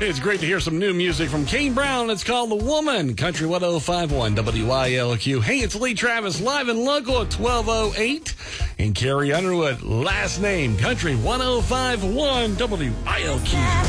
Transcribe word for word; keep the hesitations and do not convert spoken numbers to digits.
It's great to hear some new music from Kane Brown. It's called The Woman, Country one oh five point one W I L Q. Hey, it's Lee Travis, live and local at twelve oh eight. And Carrie Underwood, last name, Country one oh five point one W I L Q.